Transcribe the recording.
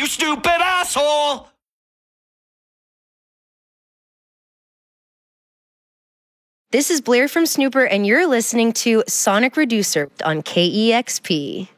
you stupid asshole! This is Blair from Snooper, and you're listening to Sonic Reducer on KEXP.